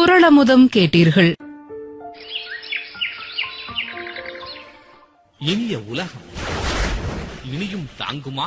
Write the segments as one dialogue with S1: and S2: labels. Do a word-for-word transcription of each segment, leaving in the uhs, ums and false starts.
S1: குறளமுதம் கேட்டீர்கள்.
S2: இனிய உலகம் இனியும் தாங்குமா?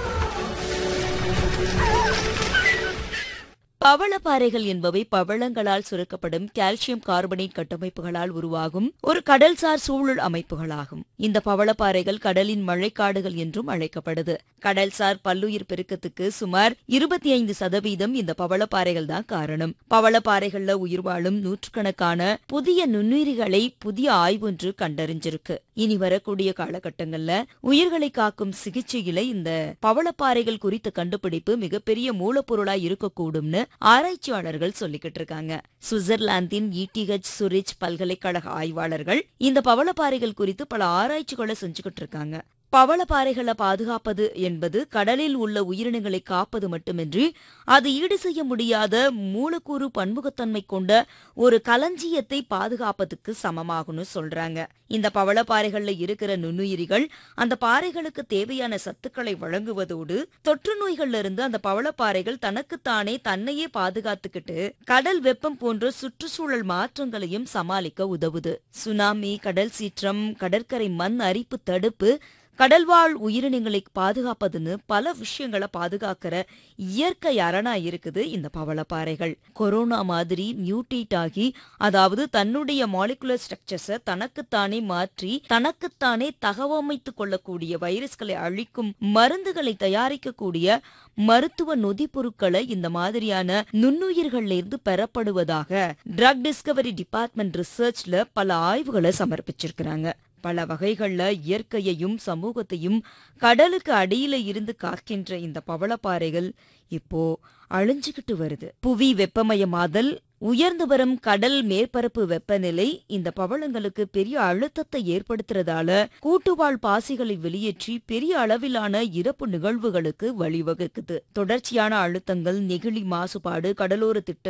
S3: பவளப்பாறைகள் என்பவை பவளங்களால் சுரக்கப்படும் கால்சியம் கார்பனேட் கட்டமைப்புகளால் உருவாகும் ஒரு கடல்சார் சூழல் அமைப்புகளாகும். இந்த பவளப்பாறைகள் கடலின் மழைக்காடுகள் என்றும் அழைக்கப்படுது. கடல்சார் பல்லுயிர் பெருக்கத்துக்கு சுமார் இருபத்தி ஐந்து சதவீதம் இந்த பவளப்பாறைகள் தான் காரணம். பவளப்பாறைகள்ல உயிர் வாழும் நூற்றுக்கணக்கான புதிய நுண்ணுயிரிகளை புதிய ஆய்வொன்று கண்டறிஞ்சிருக்கு. இனி வரக்கூடிய காலகட்டங்கள்ல உயிர்களை காக்கும் சிகிச்சையில இந்த பவளப்பாறைகள் குறித்த கண்டுபிடிப்பு மிகப்பெரிய மூலப்பொருளா இருக்கக்கூடும்னு ஆராய்ச்சியாளர்கள் சொல்லிக்கிட்டு இருக்காங்க. சுவிட்சர்லாந்தின் இடிஹெச் சுரிச் பல்கலைக்கழக ஆய்வாளர்கள் இந்த பவளப்பாறைகள் குறித்து பல ஆராய்ச்சிகளை செஞ்சுக்கிட்டு இருக்காங்க. பவளப்பாறைகளை பாதுகாப்பது என்பது கடலில் உள்ள உயிரினங்களை காப்பது மட்டுமின்றி அது ஈடு செய்ய முடியாத மூலக்கூறு பன்முகத்தன்மை கொண்ட ஒரு களஞ்சியத்தை பாதுகாப்பதுக்கு சமமாகும்னு சொல்றாங்க. இந்த பவளப்பாறைகள்ல இருக்கிற நுண்ணுயிரிகள் அந்த பாறைகளுக்கு தேவையான சத்துக்களை வழங்குவதோடு தொற்று நோய்கள்ல இருந்து அந்த பவளப்பாறைகள் தனக்குத்தானே தன்னையே பாதுகாத்துக்கிட்டு கடல் வெப்பம் போன்ற சுற்றுச்சூழல் மாற்றங்களையும் சமாளிக்க உதவுது. சுனாமி, கடல் சீற்றம், கடற்கரை மண் அரிப்பு தடுப்பு, கடல்வாழ் உயிரினங்களை பாதுகாப்பதுன்னு பல விஷயங்களை பாதுகாக்கிற இயற்கை அரணா இருக்குது இந்த பவளப்பாறைகள். கொரோனா மாதிரி மியூட்டேட் ஆகி, அதாவது தன்னுடைய மாலிகுலர் ஸ்ட்ரக்சர்ஸை தனக்குத்தானே மாற்றி தனக்குத்தானே தகவமைத்துக் கொள்ளக்கூடிய வைரஸ்களை அழிக்கும் மருந்துகளை தயாரிக்கக்கூடிய மருத்துவ நொதி பொருட்களை இந்த மாதிரியான நுண்ணுயிர்கள்ல இருந்து பெறப்படுவதாக ட்ரக் டிஸ்கவரி டிபார்ட்மெண்ட் ரிசர்ச்ல பல ஆய்வுகளை சமர்ப்பிச்சிருக்கிறாங்க. பல வகைகள்ல இயற்கையையும் சமூகத்தையும் கடலுக்கு அடியில இருந்து காக்கின்ற இந்த பவளப்பாறைகள் இப்போ அழிஞ்சுகிட்டு வருது. புவி வெப்பமயமாதல், உயர்ந்து வரும் கடல் மேற்பரப்பு வெப்பநிலை இந்த பவளங்களுக்கு பெரிய அழுத்தத்தை ஏற்படுத்துறதால கூட்டுவாழ் பாசிகளை வெளியேற்றி பெரிய அளவிலான இறப்பு நிகழ்வுகளுக்கு வழிவகுக்குது. தொடர்ச்சியான அழுத்தங்கள், நெகிழி மாசுபாடு, கடலோர திட்ட